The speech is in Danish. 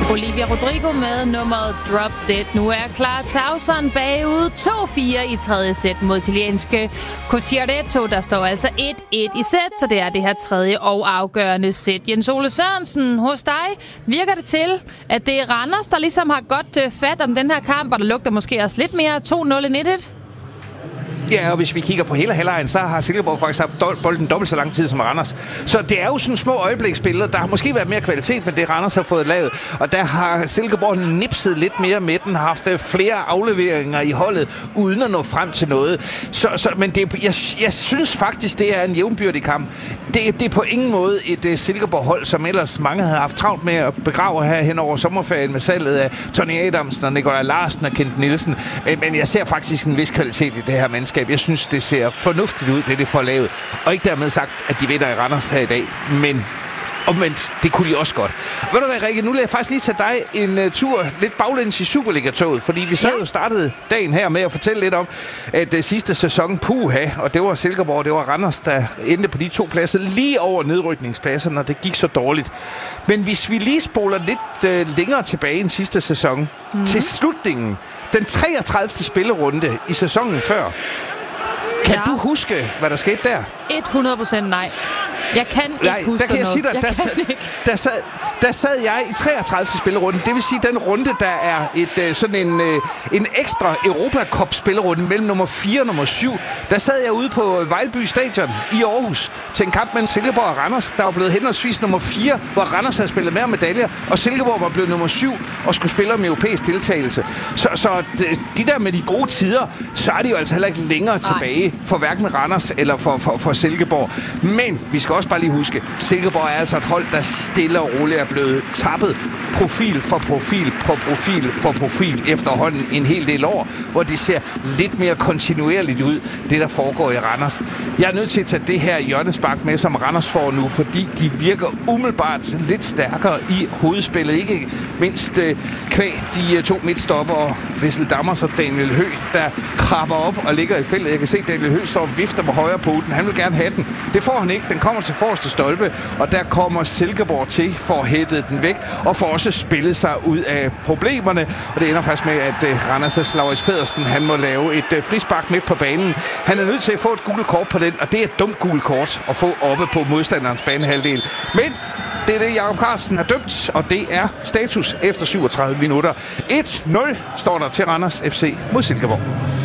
Olivia Rodrigo med nummeret Drop Dead. Nu er Clara Tauson bagud 2-4 i tredje sæt mod italienske Cucciaretto. Der står altså 1-1 i sæt, så det er det her tredje og afgørende sæt. Jens Ole Sørensen, hos dig virker det til, at det er Randers, der ligesom har godt fat om den her kamp, og der lugter måske også lidt mere 2-0 end 1-1. Ja, og hvis vi kigger på hele halvlejen, så har Silkeborg faktisk haft bolden dobbelt så lang tid som Randers. Så det er jo sådan små øjebliksbilleder. Der har måske været mere kvalitet, men det Randers har fået lavet. Og der har Silkeborg nipset lidt mere med den, har haft flere afleveringer i holdet, uden at nå frem til noget. Men jeg synes faktisk, det er en jævnbyrdig kamp. Det er på ingen måde et Silkeborg-hold, som ellers mange havde haft travlt med at begrave her hen over sommerferien med salget af Tony Adamsen og Nikolaj Larsen og Kent Nielsen. Men jeg ser faktisk en vis kvalitet i det her mandskab. Jeg synes, det ser fornuftigt ud, det får lavet. Og ikke dermed sagt, at de vinder i Randers her i dag, men omvendt, det kunne de også godt. Ved du hvad, Rikke, nu vil jeg faktisk lige tage dig en tur lidt baglæns i Superliga-toget, fordi vi så jo startede dagen her med at fortælle lidt om, at sidste sæson, og det var Silkeborg, det var Randers, der endte på de 2 pladser, lige over nedrykningspladserne, når det gik så dårligt. Men hvis vi lige spoler lidt længere tilbage end sidste sæson, til slutningen, den 33. spillerunde i sæsonen før, kan du huske, hvad der skete der? 100% nej. Jeg kan ikke huske der kan jeg sige dig, der sad jeg i 33. spillerunde. Det vil sige den runde, der er sådan en ekstra Europacup-spillerunde mellem nummer 4 og nummer 7. Der sad jeg ude på Vejlby Stadion i Aarhus til en kamp mellem Silkeborg og Randers. Der var blevet henholdsvis nummer 4, hvor Randers havde spillet mere medaljer, og Silkeborg var blevet nummer 7 og skulle spille om europæisk deltagelse. Så de der med de gode tider, så er de jo altså heller ikke længere tilbage for hverken Randers eller for Silkeborg. Men vi skal også bare lige huske, Silkeborg er altså et hold, der stille og roligt er blevet tappet profil for profil på profil for profil efterhånden en hel del år, hvor det ser lidt mere kontinuerligt ud, det der foregår i Randers. Jeg er nødt til at tage det her hjørnespark med, som Randers får nu, fordi de virker umiddelbart lidt stærkere i hovedspillet. Ikke mindst kvæg de 2 midtstopper, Wessel Dammers og Daniel Høgh, der krabber op og ligger i feltet. Jeg kan se, at Daniel Høgh står og vifter på højre poten. Han vil gerne have den. Det får han ikke. Den kommer til forreste stolpe, og der kommer Silkeborg til for at hætte den væk, og får også spillet sig ud af problemerne. Og det ender faktisk med, at Randers' Lauritz Pedersen, han må lave et frispark midt på banen. Han er nødt til at få et gult kort på den, og det er et dumt gult kort at få oppe på modstanderens banehalvdel. Men det er det, Jakob Carlsen har dømt, og det er status efter 37 minutter. 1-0 står der til Randers FC mod Silkeborg.